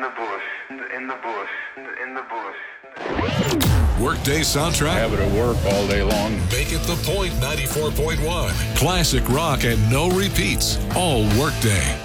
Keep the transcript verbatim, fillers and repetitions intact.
the bush, in the bush, in the bush. Workday soundtrack. Have it at work all day long. Make it the point ninety-four point one. Classic rock and no repeats. All Workday.